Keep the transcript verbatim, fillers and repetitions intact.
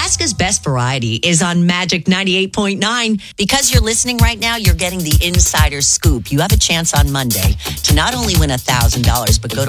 Nebraska's best variety is on Magic ninety-eight point nine. Because you're listening right now, you're getting the insider scoop. You have a chance on Monday to not only win one thousand dollars, but go to